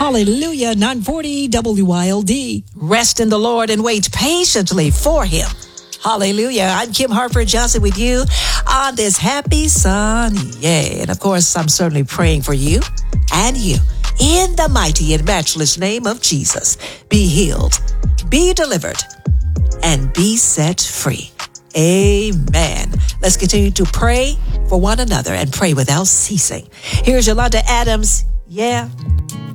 Hallelujah. 940 WILD. Rest in the Lord and wait patiently for him. Hallelujah. I'm Kim Harper Johnson with you on this happy Sunday. And of course, I'm certainly praying for you and you in the mighty and matchless name of Jesus. Be healed, be delivered, and be set free. Amen. Let's continue to pray for one another and pray without ceasing. Here's Yolanda Adams. Yeah.